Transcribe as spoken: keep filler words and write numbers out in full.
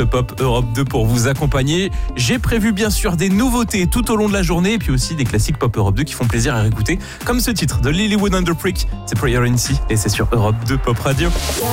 Pop Europe deux pour vous accompagner. J'ai prévu bien sûr des nouveautés tout au long de la journée et puis aussi des classiques Pop Europe deux qui font plaisir à réécouter, comme ce titre de Lilywood and the Prick, c'est Prayer in Sea et c'est sur Europe deux Pop Radio.